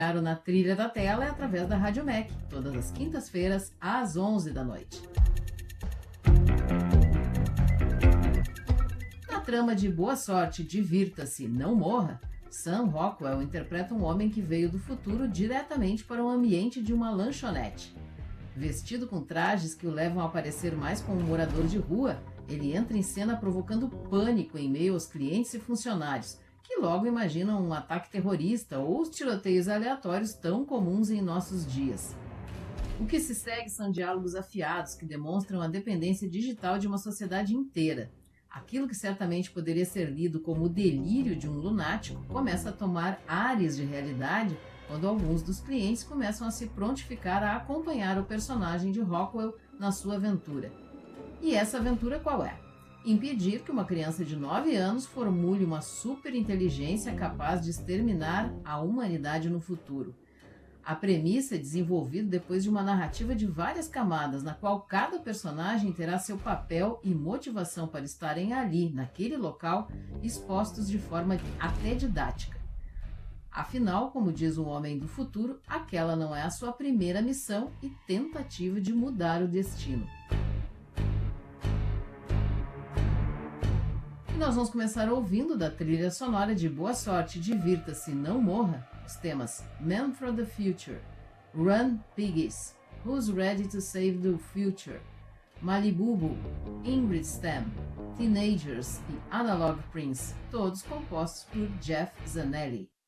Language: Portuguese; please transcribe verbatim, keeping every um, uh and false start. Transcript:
Claro, na trilha da tela é através da Rádio M E C, todas as quintas-feiras, às onze da noite. Na trama de Boa Sorte, Divirta-se, Não Morra, Sam Rockwell interpreta um homem que veio do futuro diretamente para o ambiente de uma lanchonete. Vestido com trajes que o levam a parecer mais como um morador de rua, ele entra em cena provocando pânico em meio aos clientes e funcionários, que logo imaginam um ataque terrorista ou os tiroteios aleatórios tão comuns em nossos dias. O que se segue são diálogos afiados que demonstram a dependência digital de uma sociedade inteira. Aquilo que certamente poderia ser lido como o delírio de um lunático começa a tomar ares de realidade quando alguns dos clientes começam a se prontificar a acompanhar o personagem de Rockwell na sua aventura. E essa aventura qual é? Impedir que uma criança de nove anos formule uma superinteligência capaz de exterminar a humanidade no futuro. A premissa é desenvolvida depois de uma narrativa de várias camadas, na qual cada personagem terá seu papel e motivação para estarem ali, naquele local, expostos de forma até didática. Afinal, como diz o homem do futuro, aquela não é a sua primeira missão e tentativa de mudar o destino. E nós vamos começar ouvindo da trilha sonora de Boa Sorte, Divirta-se, Não Morra, os temas Man from the Future, Run Piggies, Who's Ready to Save the Future, Malibubu, Ingrid Stam, Teenagers e Analog Prince, todos compostos por Jeff Zanelli.